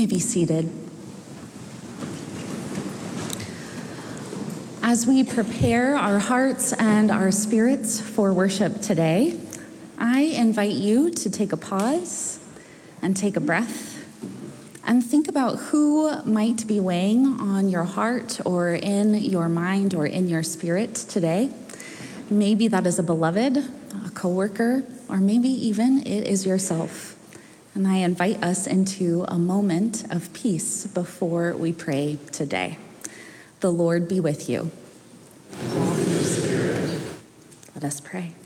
may be seated. As we prepare our hearts and our spirits for worship today, I invite you to take a pause and take a breath and think about who might be weighing on your heart or in your mind or in your spirit today. Maybe that is a beloved, a coworker, or maybe even it is yourself. And I invite us into a moment of peace before we pray today. The Lord be with you. Let us pray.